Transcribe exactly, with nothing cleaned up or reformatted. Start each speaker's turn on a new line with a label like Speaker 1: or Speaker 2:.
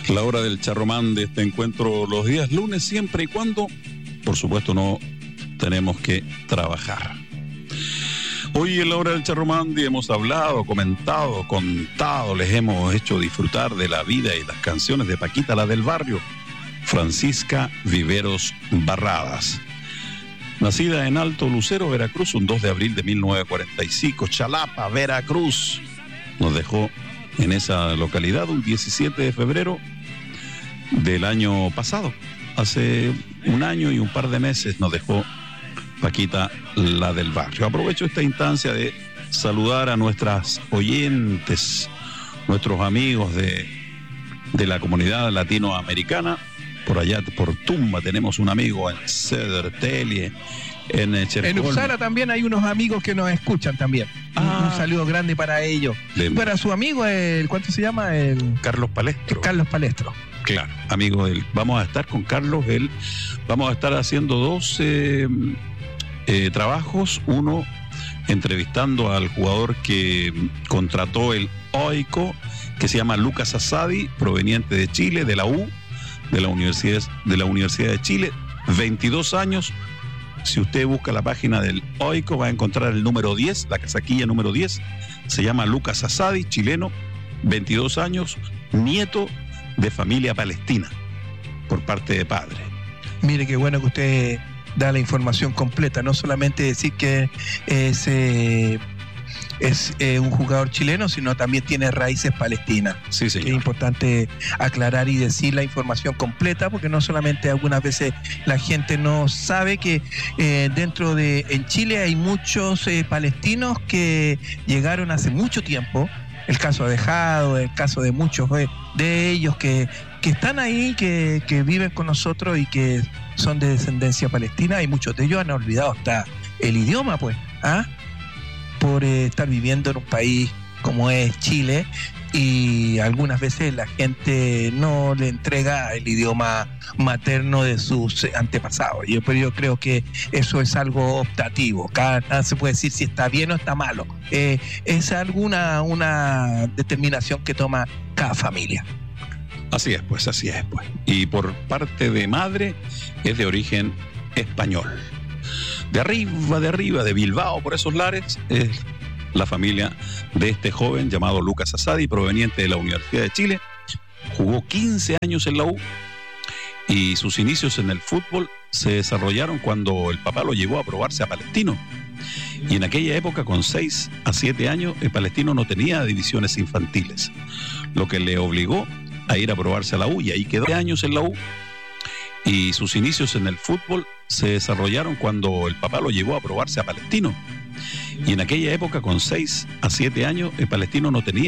Speaker 1: La hora del charromán de este encuentro los días lunes, siempre y cuando, por supuesto, no tenemos que trabajar. Hoy en la hora del charromán hemos hablado, comentado, contado, les hemos hecho disfrutar de la vida y las canciones de Paquita, la del barrio, Francisca Viveros Barradas. Nacida en Alto Lucero, Veracruz, un dos de abril de mil novecientos cuarenta y cinco, Chalapa, Veracruz. Nos dejó en esa localidad un diecisiete de febrero del año pasado. Hace un año y un par de meses nos dejó Paquita, la del barrio. Aprovecho esta instancia de saludar a nuestras oyentes, nuestros amigos de, de la comunidad latinoamericana. Por allá, por Tumba, tenemos un amigo en Cedar, Telie, en Chercolmo.
Speaker 2: En Uppsala también hay unos amigos que nos escuchan también. Ah, un saludo grande para ellos. De, para su amigo, el ¿cuánto se llama? El
Speaker 1: Carlos Palestro.
Speaker 2: El Carlos Palestro.
Speaker 1: Claro, amigo de él. Vamos a estar con Carlos, él. Vamos a estar haciendo dos eh, eh, trabajos. Uno, entrevistando al jugador que contrató el O I C O, que se llama Lucas Asadi, proveniente de Chile, de la U, de la Universidad, de la Universidad de Chile, veintidós años. Si usted busca la página del O I C O va a encontrar el número diez, la casaquilla número diez. Se llama Lucas Asadi, chileno, veintidós años, nieto de familia palestina por parte de padre.
Speaker 2: Mire qué bueno que usted da la información completa, no solamente decir que es, eh, es eh, un jugador chileno, sino también tiene raíces palestinas.
Speaker 1: Sí, señor.
Speaker 2: Que es importante aclarar y decir la información completa, porque no solamente algunas veces la gente no sabe que eh, dentro de en Chile hay muchos eh, palestinos que llegaron hace mucho tiempo. El caso de Jado, el caso de muchos eh, de ellos que, que están ahí, que, que viven con nosotros y que son de descendencia palestina, y muchos de ellos han olvidado hasta el idioma, pues, ¿ah? por eh, estar viviendo en un país como es Chile, y algunas veces la gente no le entrega el idioma materno de sus antepasados. Yo, pero yo creo que eso es algo optativo. Cada nada se puede decir si está bien o está malo. Eh, es alguna una determinación que toma cada familia.
Speaker 1: Así es, pues, así es, pues. Y por parte de madre es de origen español. De arriba, de arriba, de Bilbao, por esos lares, es la familia de este joven llamado Lucas Asadi, proveniente de la Universidad de Chile. Jugó quince años en la U y sus inicios en el fútbol se desarrollaron cuando el papá lo llevó a probarse a Palestino. Y en aquella época, con seis a siete años, el Palestino no tenía divisiones infantiles, lo que le obligó a ir a probarse a la U, y ahí quedó años en la U. Y sus inicios en el fútbol se desarrollaron cuando el papá lo llevó a probarse a Palestino. Y en aquella época, con seis a siete años, el Palestino no tenía